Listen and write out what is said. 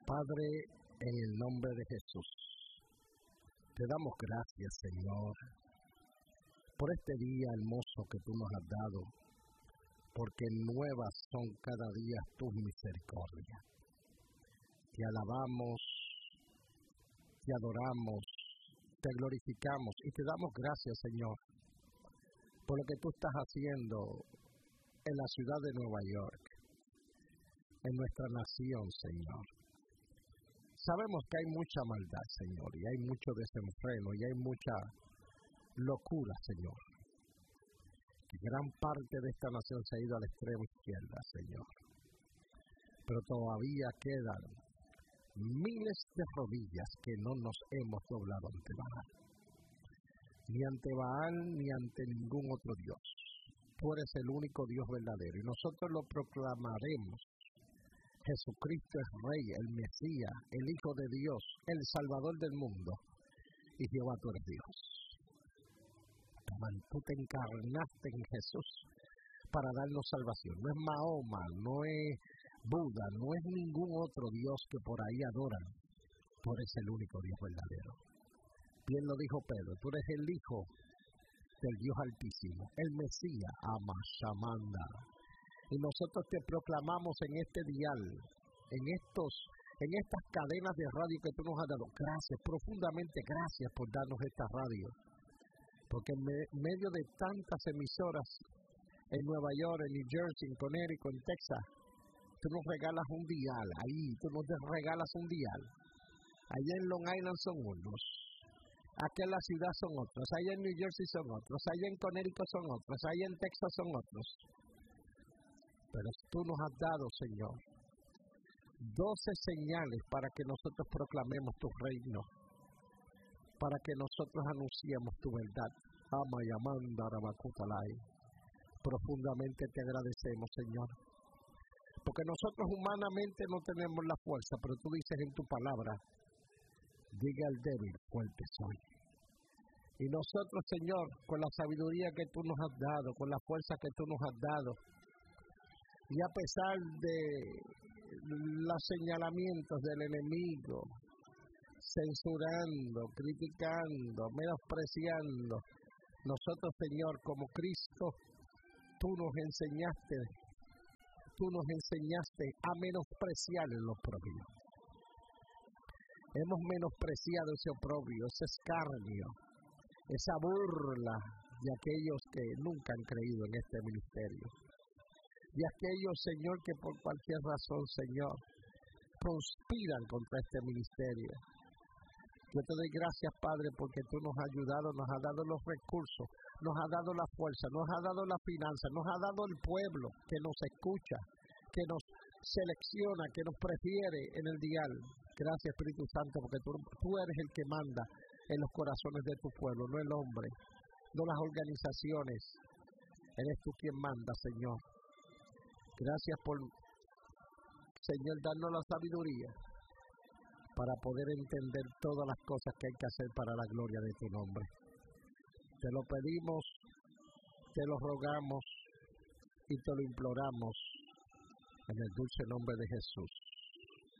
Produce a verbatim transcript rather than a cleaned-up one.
Padre, en el nombre de Jesús, te damos gracias, Señor, por este día hermoso que tú nos has dado, porque nuevas son cada día tus misericordias. Te alabamos, te adoramos, te glorificamos y te damos gracias, Señor, por lo que tú estás haciendo en la ciudad de Nueva York, en nuestra nación, Señor. Sabemos que hay mucha maldad, Señor, y hay mucho desenfreno, y hay mucha locura, Señor. Que gran parte de esta nación se ha ido a la extrema izquierda, Señor. Pero todavía quedan miles de rodillas que no nos hemos doblado ante Baal. Ni ante Baal, ni ante ningún otro Dios. Tú eres el único Dios verdadero, y nosotros lo proclamaremos. Jesucristo es Rey, el Mesías, el Hijo de Dios, el Salvador del mundo. Y Jehová, tú eres Dios. Tú te encarnaste en Jesús para darnos salvación. No es Mahoma, no es Buda, no es ningún otro Dios que por ahí adoran. Tú eres el único Dios verdadero. Bien lo dijo Pedro, tú eres el Hijo del Dios Altísimo, el Mesías, Amashamanda. Y nosotros te proclamamos en este dial, en estos, en estas cadenas de radio que tú nos has dado. Gracias, profundamente gracias por darnos esta radio. Porque en me, medio de tantas emisoras en Nueva York, en New Jersey, en Connecticut, en Texas, tú nos regalas un dial, ahí, tú nos regalas un dial. Allá en Long Island son unos, aquí en la ciudad son otros, allá en New Jersey son otros, allá en Connecticut son otros, allá en Texas son otros. Pero tú nos has dado, Señor, doce señales para que nosotros proclamemos tu reino, para que nosotros anunciemos tu verdad. Ama y amanda Rabacutalai. Profundamente te agradecemos, Señor, porque nosotros humanamente no tenemos la fuerza, pero tú dices en tu palabra, diga al débil, fuerte soy. Y nosotros, Señor, con la sabiduría que tú nos has dado, con la fuerza que tú nos has dado, y a pesar de los señalamientos del enemigo, censurando, criticando, menospreciando, nosotros, Señor, como Cristo, tú nos enseñaste, tú nos enseñaste a menospreciar el oprobio. Hemos menospreciado ese oprobio, ese escarnio, esa burla de aquellos que nunca han creído en este ministerio. Y aquellos, Señor, que por cualquier razón, Señor, conspiran contra este ministerio. Yo te doy gracias, Padre, porque tú nos has ayudado, nos has dado los recursos, nos has dado la fuerza, nos has dado la finanza, nos has dado el pueblo que nos escucha, que nos selecciona, que nos prefiere en el dial. Gracias, Espíritu Santo, porque tú, tú eres el que manda en los corazones de tu pueblo, no el hombre, no las organizaciones. Eres tú quien manda, Señor. Gracias por, Señor, darnos la sabiduría para poder entender todas las cosas que hay que hacer para la gloria de tu nombre. Te lo pedimos, te lo rogamos y te lo imploramos en el dulce nombre de Jesús.